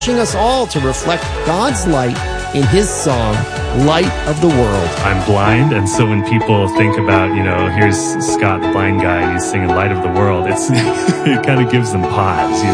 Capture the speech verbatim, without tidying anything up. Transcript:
us all to reflect God's light in his song, Light of the World. I'm blind, and so when people think about, you know, here's Scott, the blind guy, he's singing Light of the World, it's it kind of gives them pause, you know?